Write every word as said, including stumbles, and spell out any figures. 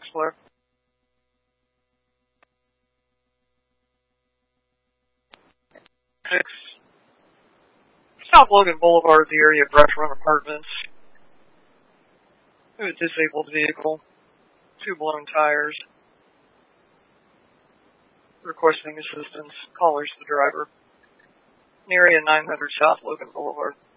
Flare. Six. South Logan Boulevard, the area of Brush Run Apartments. A disabled vehicle. Two blown tires. Requesting assistance. Callers the driver. Area nine hundred South Logan Boulevard.